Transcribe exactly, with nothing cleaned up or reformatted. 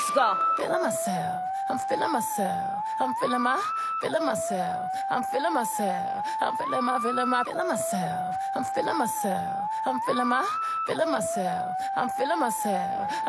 go. Feeling myself, I'm feeling myself, I'm feeling my, feeling myself, I'm feeling myself, I'm feeling my, feeling my, feeling myself, I'm feeling myself, I'm feeling my, feeling myself, I'm feeling myself,